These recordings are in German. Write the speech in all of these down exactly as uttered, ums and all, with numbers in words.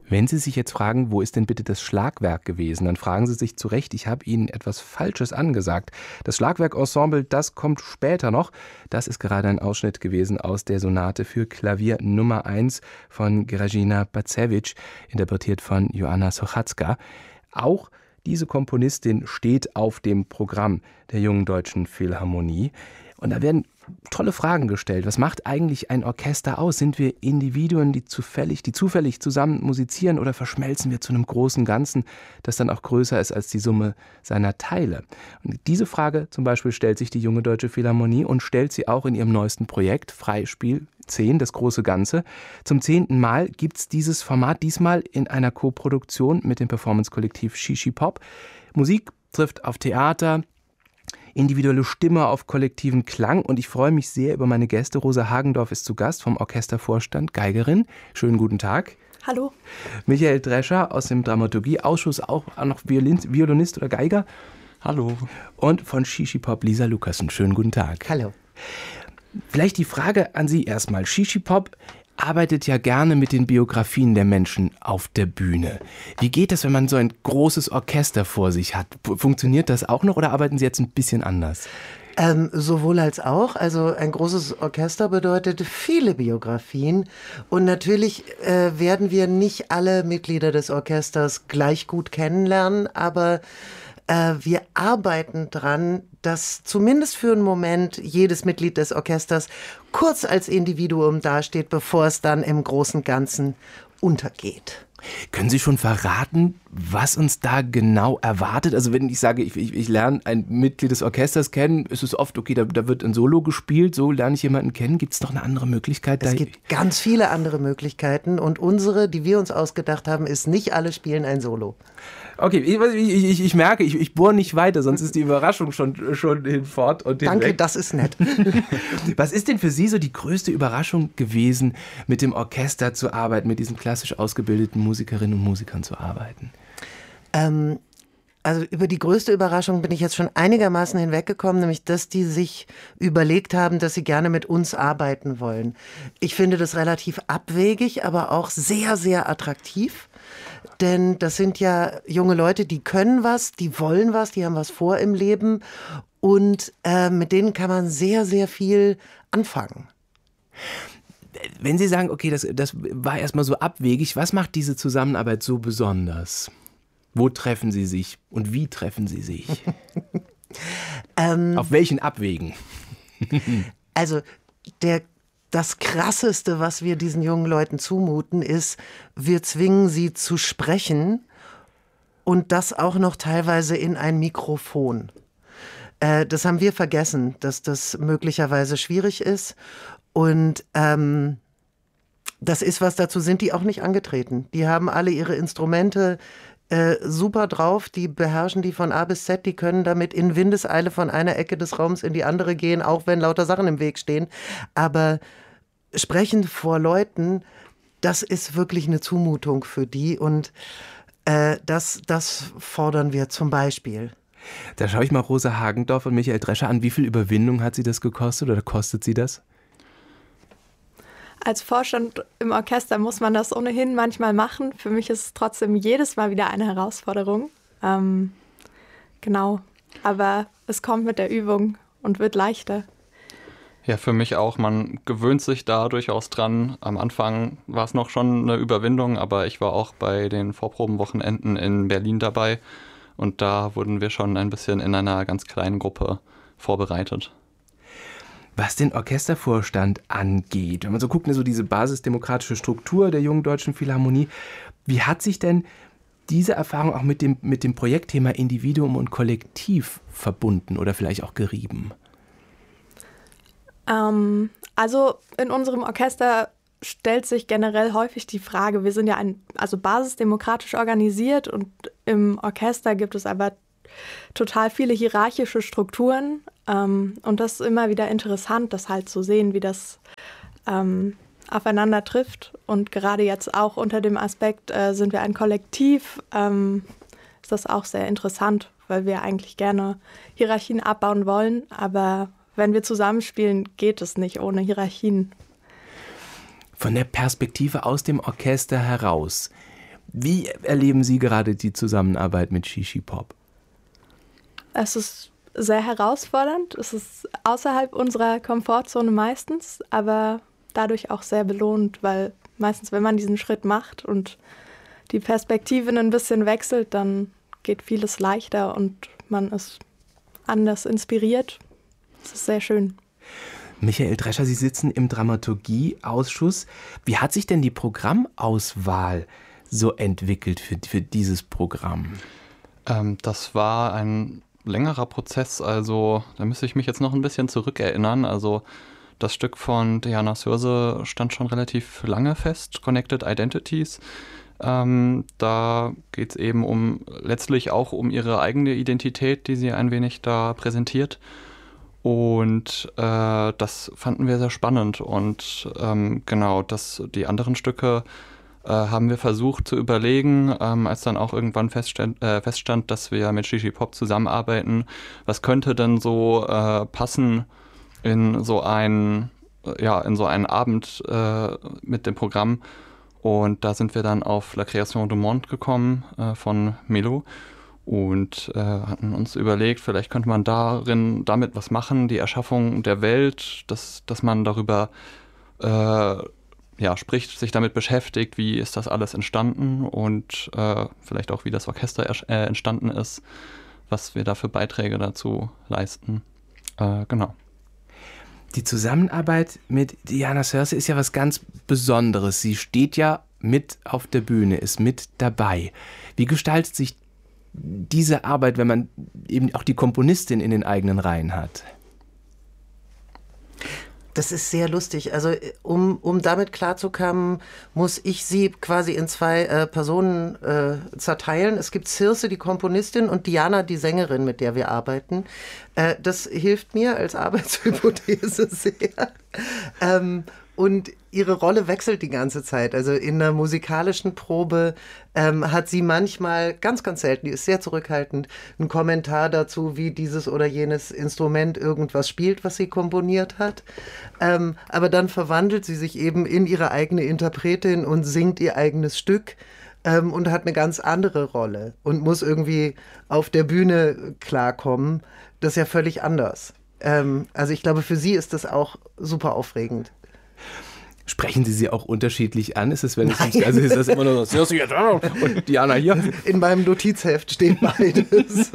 Wenn Sie sich jetzt fragen, wo ist denn bitte das Schlagwerk gewesen, dann fragen Sie sich zu Recht, ich habe Ihnen etwas Falsches angesagt. Das Schlagwerkensemble, das kommt später noch. Das ist gerade ein Ausschnitt gewesen aus der Sonate für Klavier Nummer eins von Grażyna Bacewicz, interpretiert von Joanna Sochacka. Auch diese Komponistin steht auf dem Programm der Jungen Deutschen Philharmonie. Und da werden tolle Fragen gestellt. Was macht eigentlich ein Orchester aus? Sind wir Individuen, die zufällig, die zufällig zusammen musizieren, oder verschmelzen wir zu einem großen Ganzen, das dann auch größer ist als die Summe seiner Teile? Und diese Frage zum Beispiel stellt sich die Junge Deutsche Philharmonie und stellt sie auch in ihrem neuesten Projekt Freispiel zehn, das große Ganze. Zum zehnten Mal gibt es dieses Format, diesmal in einer Koproduktion mit dem Performance-Kollektiv Shishi Pop. Musik trifft auf Theater, individuelle Stimme auf kollektiven Klang, und ich freue mich sehr über meine Gäste. Rosa Hagendorf ist zu Gast vom Orchestervorstand, Geigerin. Schönen guten Tag. Hallo. Michael Drescher aus dem Dramaturgieausschuss, auch noch Violin, Violinist oder Geiger. Hallo. Und von Shishi Pop, Lisa Lukassen. Schönen guten Tag. Hallo. Vielleicht die Frage an Sie erstmal. Shishi Pop arbeitet ja gerne mit den Biografien der Menschen auf der Bühne. Wie geht das, wenn man so ein großes Orchester vor sich hat? Funktioniert das auch noch, oder arbeiten Sie jetzt ein bisschen anders? Ähm, sowohl als auch. Also ein großes Orchester bedeutet viele Biografien. Und natürlich äh, werden wir nicht alle Mitglieder des Orchesters gleich gut kennenlernen, aber äh, wir arbeiten dran, dass zumindest für einen Moment jedes Mitglied des Orchesters kurz als Individuum dasteht, bevor es dann im großen Ganzen untergeht. Können Sie schon verraten, was uns da genau erwartet? Also wenn ich sage, ich, ich, ich lerne ein Mitglied des Orchesters kennen, ist es oft, okay, da, da wird ein Solo gespielt, so lerne ich jemanden kennen. Gibt es noch eine andere Möglichkeit? Es gibt ganz viele andere Möglichkeiten, und unsere, die wir uns ausgedacht haben, ist, nicht alle spielen ein Solo. Okay, ich, ich, ich merke, ich, ich bohre nicht weiter, sonst ist die Überraschung schon, schon hinfort und hinweg. Danke, das ist nett. Was ist denn für Sie so die größte Überraschung gewesen, mit dem Orchester zu arbeiten, mit diesen klassisch ausgebildeten Musikerinnen und Musikern zu arbeiten? Ähm, also über die größte Überraschung bin ich jetzt schon einigermaßen hinweggekommen, nämlich dass die sich überlegt haben, dass sie gerne mit uns arbeiten wollen. Ich finde das relativ abwegig, aber auch sehr, sehr attraktiv. Denn das sind ja junge Leute, die können was, die wollen was, die haben was vor im Leben, und äh, mit denen kann man sehr, sehr viel anfangen. Wenn Sie sagen, okay, das, das war erstmal so abwegig, was macht diese Zusammenarbeit so besonders? Wo treffen Sie sich und wie treffen Sie sich? ähm, Auf welchen Abwegen? Also der Das Krasseste, was wir diesen jungen Leuten zumuten, ist, wir zwingen sie zu sprechen, und das auch noch teilweise in ein Mikrofon. Äh, das haben wir vergessen, dass das möglicherweise schwierig ist, und ähm, das ist was, dazu sind die auch nicht angetreten. Die haben alle ihre Instrumente äh, super drauf, die beherrschen die von A bis Z, die können damit in Windeseile von einer Ecke des Raums in die andere gehen, auch wenn lauter Sachen im Weg stehen. Aber sprechen vor Leuten, das ist wirklich eine Zumutung für die, und äh, das, das fordern wir zum Beispiel. Da schaue ich mal Rosa Hagendorf und Michael Drescher an. Wie viel Überwindung hat sie das gekostet oder kostet sie das? Als Vorstand im Orchester muss man das ohnehin manchmal machen. Für mich ist es trotzdem jedes Mal wieder eine Herausforderung. Ähm, genau, aber es kommt mit der Übung und wird leichter. Ja, für mich auch. Man gewöhnt sich da durchaus dran. Am Anfang war es noch schon eine Überwindung, aber ich war auch bei den Vorprobenwochenenden in Berlin dabei, und da wurden wir schon ein bisschen in einer ganz kleinen Gruppe vorbereitet. Was den Orchestervorstand angeht, wenn man so guckt, so diese basisdemokratische Struktur der Jungen Deutschen Philharmonie, wie hat sich denn diese Erfahrung auch mit dem, mit dem Projektthema Individuum und Kollektiv verbunden oder vielleicht auch gerieben? Ähm, also in unserem Orchester stellt sich generell häufig die Frage, wir sind ja ein, also basisdemokratisch organisiert, und im Orchester gibt es aber total viele hierarchische Strukturen, ähm, und das ist immer wieder interessant, das halt zu sehen, wie das ähm, aufeinander trifft, und gerade jetzt auch unter dem Aspekt, äh, sind wir ein Kollektiv, ähm, ist das auch sehr interessant, weil wir eigentlich gerne Hierarchien abbauen wollen, aber wenn wir zusammenspielen, geht es nicht ohne Hierarchien. Von der Perspektive aus dem Orchester heraus, Wie erleben Sie gerade die Zusammenarbeit mit Shishi Pop? Es ist sehr herausfordernd. Es ist außerhalb unserer Komfortzone meistens, aber dadurch auch sehr belohnt, weil meistens, wenn man diesen Schritt macht und die Perspektive ein bisschen wechselt, dann geht vieles leichter und man ist anders inspiriert. Es ist sehr schön. Michael Drescher, Sie sitzen im Dramaturgieausschuss. Wie hat sich denn die Programmauswahl so entwickelt für, für dieses Programm? Ähm, das war ein längerer Prozess, also da müsste ich mich jetzt noch ein bisschen zurückerinnern. Also das Stück von Diana Sörse stand schon relativ lange fest, Connected Identities. Ähm, da geht es eben um letztlich auch um ihre eigene Identität, die sie ein wenig da präsentiert. Und äh, das fanden wir sehr spannend. Und ähm, genau, das, die anderen Stücke äh, haben wir versucht zu überlegen, ähm, als dann auch irgendwann feststand, äh, feststand, dass wir mit Shishi Pop zusammenarbeiten. Was könnte denn so äh, passen in so ein, ja, in so einen Abend äh, mit dem Programm? Und da sind wir dann auf La Création du Monde gekommen äh, von Melo und äh, hatten uns überlegt, vielleicht könnte man darin damit was machen, die Erschaffung der Welt, dass, dass man darüber äh, ja, spricht, sich damit beschäftigt, wie ist das alles entstanden und äh, vielleicht auch, wie das Orchester er, äh, entstanden ist, was wir da für Beiträge dazu leisten. Äh, genau. Die Zusammenarbeit mit Diana Sörse ist ja was ganz Besonderes. Sie steht ja mit auf der Bühne, ist mit dabei. Wie gestaltet sich diese Arbeit, wenn man eben auch die Komponistin in den eigenen Reihen hat? Das ist sehr lustig. Also um, um damit klarzukommen, muss ich sie quasi in zwei äh, Personen äh, zerteilen. Es gibt Circe, die Komponistin, und Diana, die Sängerin, mit der wir arbeiten. Äh, das hilft mir als Arbeitshypothese sehr. Ähm, und ihre Rolle wechselt die ganze Zeit. Also in einer musikalischen Probe ähm, hat sie manchmal, ganz, ganz selten, die ist sehr zurückhaltend, einen Kommentar dazu, wie dieses oder jenes Instrument irgendwas spielt, was sie komponiert hat. Ähm, aber dann verwandelt sie sich eben in ihre eigene Interpretin und singt ihr eigenes Stück ähm, und hat eine ganz andere Rolle und muss irgendwie auf der Bühne klarkommen. Das ist ja völlig anders. Ähm, also ich glaube, für sie ist das auch super aufregend. Sprechen Sie sie auch unterschiedlich an? Ist es, wenn es also ist das immer nur so und Diana hier? In meinem Notizheft steht beides.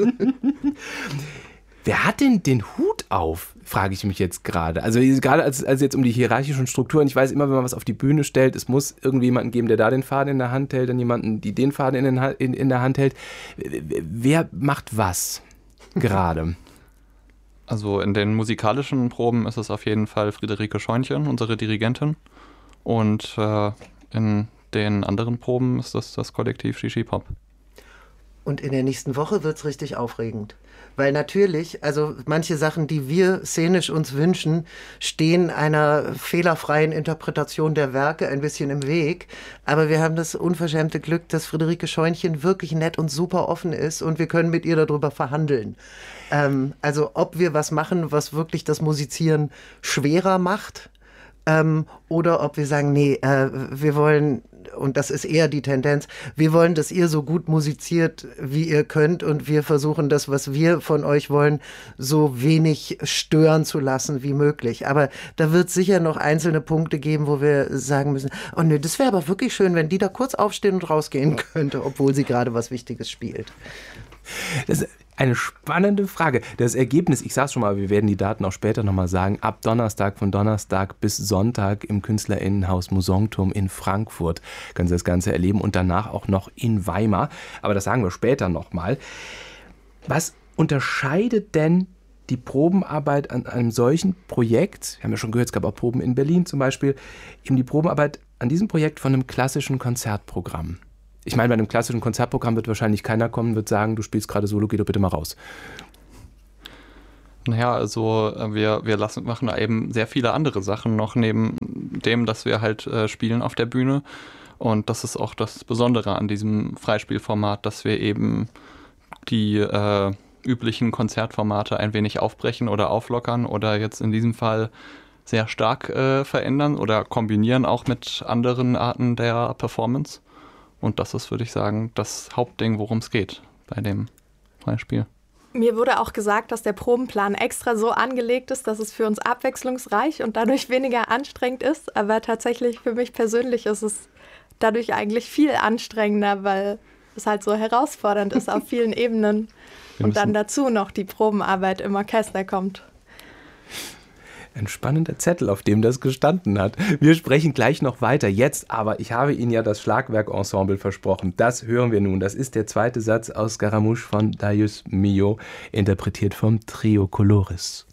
Wer hat denn den Hut auf, frage ich mich jetzt gerade. Also gerade als, als jetzt um die hierarchischen Strukturen, ich weiß immer, wenn man was auf die Bühne stellt, es muss irgendwie jemanden geben, der da den Faden in der Hand hält, dann jemanden, die den Faden in, den, in, in der Hand hält. Wer macht was gerade? Also in den musikalischen Proben ist es auf jeden Fall Friederike Scheunchen, unsere Dirigentin. Und äh, in den anderen Proben ist das das Kollektiv Shishi Pop. Und in der nächsten Woche wird es richtig aufregend. Weil natürlich, also manche Sachen, die wir szenisch uns wünschen, stehen einer fehlerfreien Interpretation der Werke ein bisschen im Weg. Aber wir haben das unverschämte Glück, dass Friederike Scheunchen wirklich nett und super offen ist und wir können mit ihr darüber verhandeln. Ähm, also ob wir was machen, was wirklich das Musizieren schwerer macht, Ähm, oder ob wir sagen, nee, äh, wir wollen, und das ist eher die Tendenz, wir wollen, dass ihr so gut musiziert, wie ihr könnt und wir versuchen das, was wir von euch wollen, so wenig stören zu lassen wie möglich. Aber da wird es sicher noch einzelne Punkte geben, wo wir sagen müssen, oh nee, das wäre aber wirklich schön, wenn die da kurz aufstehen und rausgehen könnte, obwohl sie gerade was Wichtiges spielt. Das ist eine spannende Frage. Das Ergebnis, ich sage es schon mal, wir werden die Daten auch später nochmal sagen, ab Donnerstag, von Donnerstag bis Sonntag im Künstlerinnenhaus Musongturm in Frankfurt können Sie das Ganze erleben und danach auch noch in Weimar. Aber das sagen wir später nochmal. Was unterscheidet denn die Probenarbeit an einem solchen Projekt, wir haben ja schon gehört, es gab auch Proben in Berlin zum Beispiel, eben die Probenarbeit an diesem Projekt von einem klassischen Konzertprogramm? Ich meine, bei einem klassischen Konzertprogramm wird wahrscheinlich keiner kommen, wird sagen, du spielst gerade Solo, geh doch bitte mal raus. Naja, also wir, wir lassen, machen da eben sehr viele andere Sachen noch neben dem, dass wir halt äh, spielen auf der Bühne. Und das ist auch das Besondere an diesem Freispielformat, dass wir eben die äh, üblichen Konzertformate ein wenig aufbrechen oder auflockern oder jetzt in diesem Fall sehr stark äh, verändern oder kombinieren auch mit anderen Arten der Performance. Und das ist, würde ich sagen, das Hauptding, worum es geht bei dem freien Spiel. Mir wurde auch gesagt, dass der Probenplan extra so angelegt ist, dass es für uns abwechslungsreich und dadurch weniger anstrengend ist. Aber tatsächlich für mich persönlich ist es dadurch eigentlich viel anstrengender, weil es halt so herausfordernd ist auf vielen Ebenen. Und dann dazu noch die Probenarbeit im Orchester kommt. Ein spannender Zettel, auf dem das gestanden hat. Wir sprechen gleich noch weiter. Jetzt aber, ich habe Ihnen ja das Schlagwerkensemble versprochen. Das hören wir nun. Das ist der zweite Satz aus Scaramouche von Darius Milhaud, interpretiert vom Trio Coloris.